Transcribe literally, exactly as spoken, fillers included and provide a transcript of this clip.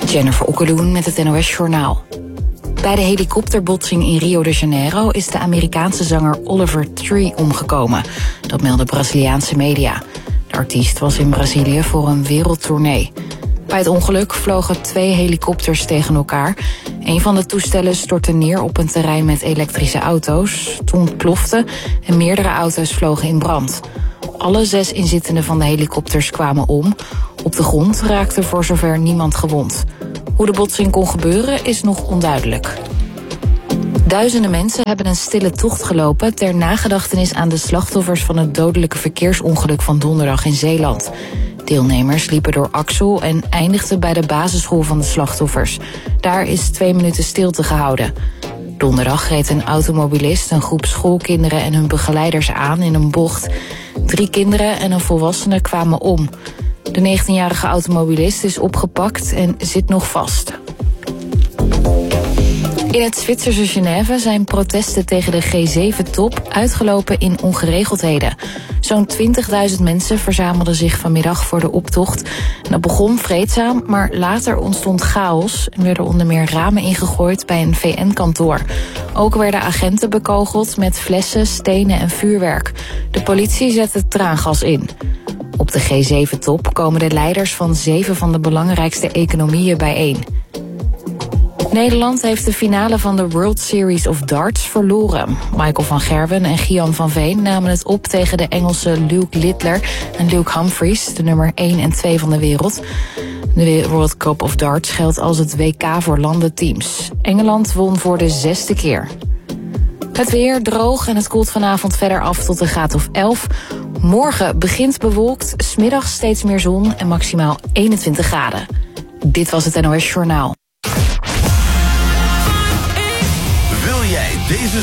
Jennifer Okkeloen met het N O S Journaal. Bij de helikopterbotsing in Rio de Janeiro is de Amerikaanse zanger Oliver Tree omgekomen. Dat melden Braziliaanse media. De artiest was in Brazilië voor een wereldtournee. Bij het ongeluk vlogen twee helikopters tegen elkaar. Een van de toestellen stortte neer op een terrein met elektrische auto's. Het ontplofte en meerdere auto's vlogen in brand. Alle zes inzittenden van de helikopters kwamen om. Op de grond raakte voor zover niemand gewond. Hoe de botsing kon gebeuren is nog onduidelijk. Duizenden mensen hebben een stille tocht gelopen ter nagedachtenis aan de slachtoffers van het dodelijke verkeersongeluk van donderdag in Zeeland. Deelnemers liepen door Axel en eindigden bij de basisschool van de slachtoffers. Daar is twee minuten stilte gehouden. Donderdag reed een automobilist een groep schoolkinderen en hun begeleiders aan in een bocht. Drie kinderen en een volwassene kwamen om. De negentienjarige automobilist is opgepakt en zit nog vast. In het Zwitserse Genève zijn protesten tegen de G zeven top uitgelopen in ongeregeldheden. Zo'n twintigduizend mensen verzamelden zich vanmiddag voor de optocht. En dat begon vreedzaam, maar later ontstond chaos en werden onder meer ramen ingegooid bij een V N-kantoor. Ook werden agenten bekogeld met flessen, stenen en vuurwerk. De politie zette traangas in. Op de G zeven top komen de leiders van zeven van de belangrijkste economieën bijeen. Nederland heeft de finale van de World Series of Darts verloren. Michael van Gerwen en Gian van Veen namen het op tegen de Engelsen Luke Littler en Luke Humphries, de nummer één en twee van de wereld. De World Cup of Darts geldt als het W K voor landenteams. Engeland won voor de zesde keer. Het weer droog en het koelt vanavond verder af tot een graad of elf. Morgen begint bewolkt, 's middags steeds meer zon en maximaal eenentwintig graden. Dit was het N O S Journaal. Wil jij deze